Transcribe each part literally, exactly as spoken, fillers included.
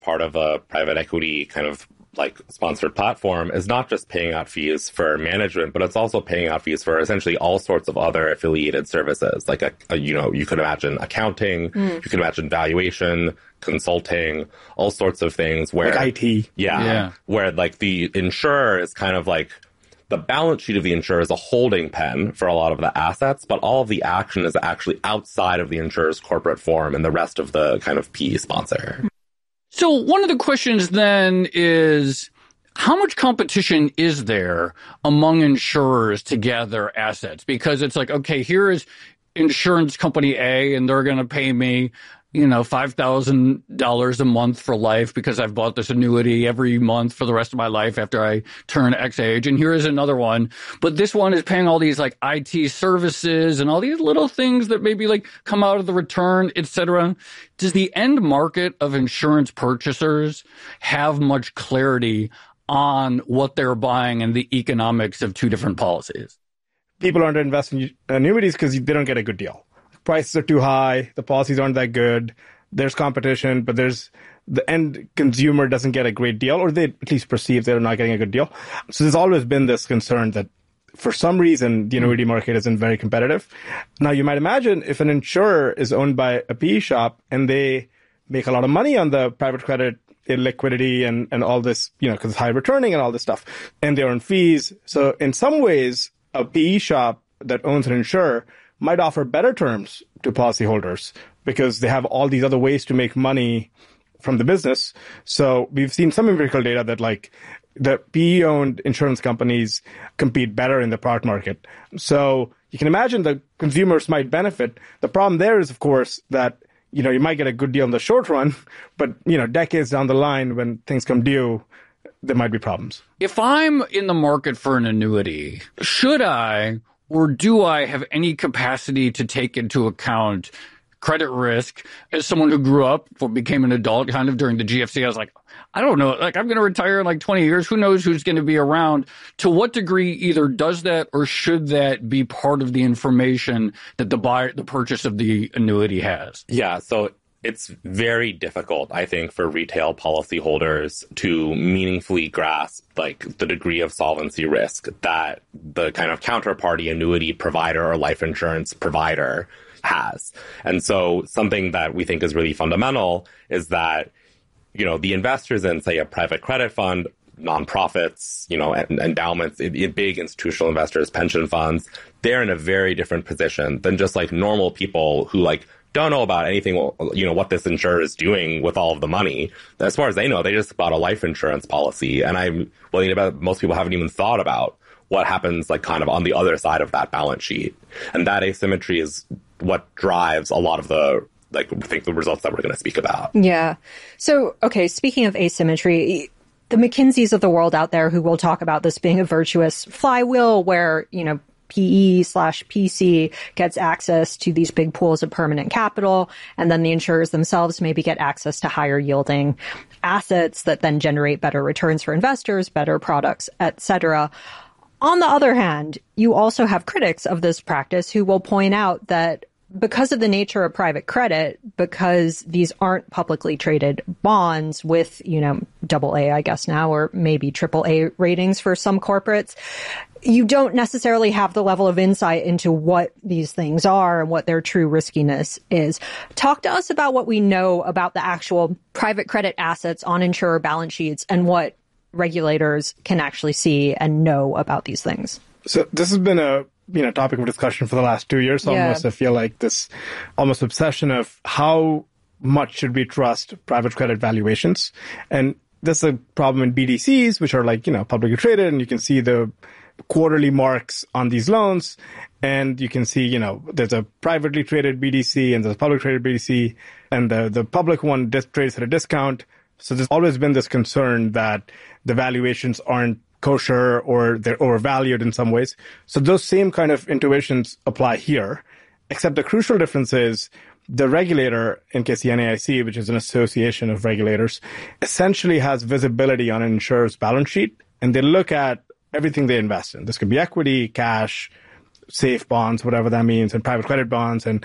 part of a private equity kind of like sponsored platform is not just paying out fees for management, but it's also paying out fees for essentially all sorts of other affiliated services. Like, a, a you know, you could imagine accounting, mm. you could imagine valuation, consulting, all sorts of things where... Like I T. Yeah, yeah. Where like the insurer is kind of like, the balance sheet of the insurer is a holding pen for a lot of the assets, but all of the action is actually outside of the insurer's corporate form and the rest of the kind of P E sponsor. So one of the questions then is, how much competition is there among insurers to gather assets? Because it's like, okay, here is insurance company A, and they're going to pay me, you know, five thousand dollars a month for life because I've bought this annuity every month for the rest of my life after I turn X age. And here is another one. But this one is paying all these like I T services and all these little things that maybe like come out of the return, et cetera. Does the end market of insurance purchasers have much clarity on what they're buying and the economics of two different policies? People aren't investing in annuities because they don't get a good deal. Prices are too high, the policies aren't that good, there's competition, but there's the end consumer doesn't get a great deal, or they at least perceive they're not getting a good deal. So there's always been this concern that for some reason the annuity market isn't very competitive. Now you might imagine if an insurer is owned by a P E shop and they make a lot of money on the private credit illiquidity and, and all this, you know, because it's high returning and all this stuff, and they earn fees. So in some ways, a P E shop that owns an insurer might offer better terms to policyholders because they have all these other ways to make money from the business. So we've seen some empirical data that like the P E-owned insurance companies compete better in the product market. So you can imagine the consumers might benefit. The problem there is, of course, that, you know, you might get a good deal in the short run, but, you know, decades down the line when things come due, there might be problems. If I'm in the market for an annuity, should I or do I have any capacity to take into account credit risk? As someone who grew up or became an adult kind of during the G F C, I was like, I don't know, like I'm going to retire in like twenty years. Who knows who's going to be around? To what degree either does that or should that be part of the information that the buyer, the purchase of the annuity has? Yeah, so it's very difficult, I think, for retail policyholders to meaningfully grasp like the degree of solvency risk that the kind of counterparty annuity provider or life insurance provider has. And so something that we think is really fundamental is that, you know, the investors in, say, a private credit fund, nonprofits, you know, and endowments, big institutional investors, pension funds, they're in a very different position than just like normal people who like don't know about anything, you know, what this insurer is doing with all of the money. As far as they know, they just bought a life insurance policy. And I'm willing to bet most people haven't even thought about what happens like kind of on the other side of that balance sheet. And that asymmetry is what drives a lot of the, like, I think the results that we're going to speak about. Yeah. So, okay, speaking of asymmetry, the McKinseys of the world out there who will talk about this being a virtuous flywheel where, you know, P E slash P C gets access to these big pools of permanent capital, and then the insurers themselves maybe get access to higher yielding assets that then generate better returns for investors, better products, et cetera. On the other hand, you also have critics of this practice who will point out that because of the nature of private credit, because these aren't publicly traded bonds with, you know, double A, I guess now, or maybe triple A ratings for some corporates, you don't necessarily have the level of insight into what these things are and what their true riskiness is. Talk to us about what we know about the actual private credit assets on insurer balance sheets and what regulators can actually see and know about these things. So this has been a you know topic of discussion for the last two years almost. Yeah. I feel like this almost obsession of how much should we trust private credit valuations. And this is a problem in B D Cs, which are like, you know, publicly traded, and you can see the quarterly marks on these loans. And you can see, you know, there's a privately traded B D C and there's a publicly traded B D C, and the, the public one dis- trades at a discount. So there's always been this concern that the valuations aren't kosher or they're overvalued in some ways. So those same kind of intuitions apply here, except the crucial difference is the regulator, in case the N A I C, which is an association of regulators, essentially has visibility on an insurer's balance sheet, and they look at everything they invest in. This could be equity, cash, safe bonds, whatever that means, and private credit bonds, and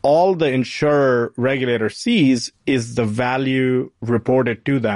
all the insurer regulator sees is the value reported to them.